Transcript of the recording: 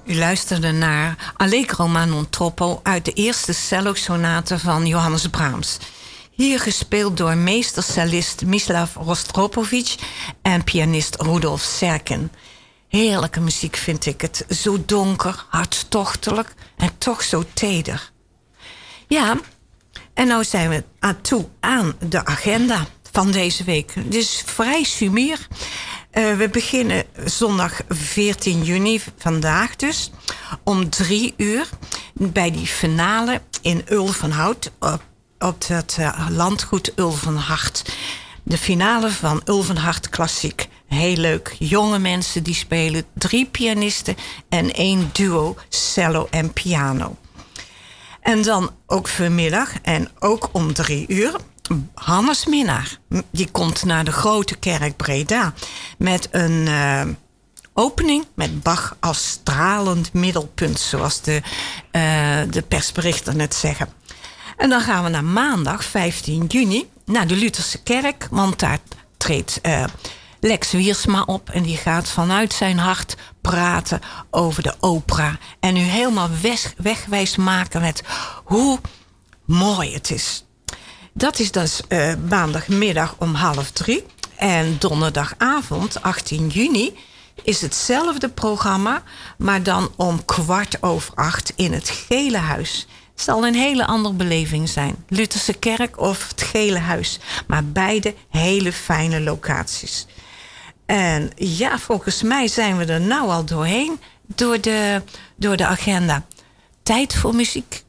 U luisterde naar Allegro ma non troppo uit de eerste cello-sonate van Johannes Brahms. Hier gespeeld door meestercellist Mislav Rostropovich en pianist Rudolf Serkin. Heerlijke muziek vind ik het. Zo donker, hartstochtelijk en toch zo teder. Ja, en nou zijn we toe aan de agenda van deze week. Het is vrij sumier. We beginnen zondag 14 juni, vandaag dus, om 3:00... bij die finale in Ulvenhout op het landgoed Ulvenhart. De finale van Ulvenhart Klassiek. Heel leuk. Jonge mensen die spelen, 3 pianisten en 1 duo cello en piano. En dan ook vanmiddag en ook om 3:00... Hannes Minnaar, die komt naar de Grote Kerk Breda met een opening met Bach als stralend middelpunt, zoals de persberichten net zeggen. En dan gaan we naar maandag 15 juni naar de Lutherse Kerk, want daar treedt Lex Wiersma op en die gaat vanuit zijn hart praten over de opera en u helemaal wegwijs maken met hoe mooi het is. Dat is dus maandagmiddag om 2:30. En donderdagavond, 18 juni, is hetzelfde programma, maar dan om 7:15 in het Gele Huis. Het zal een hele andere beleving zijn. Lutherse Kerk of het Gele Huis. Maar beide hele fijne locaties. En ja, volgens mij zijn we er nou al doorheen door de agenda. Tijd voor muziek.